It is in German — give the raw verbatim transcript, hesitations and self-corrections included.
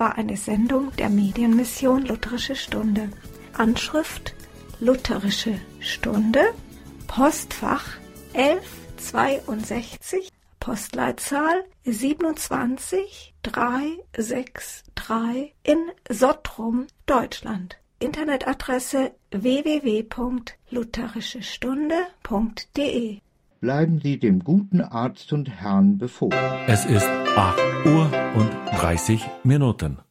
war eine Sendung der Medienmission Lutherische Stunde. Anschrift Lutherische Stunde, Postfach elf zweiundsechzig, Postleitzahl siebenundzwanzig dreihundertdreiundsechzig in Sottrum, Deutschland. Internetadresse w w w punkt lutherische stunde punkt d e. Bleiben Sie dem guten Arzt und Herrn befohlen. Es ist acht Uhr und dreißig Minuten.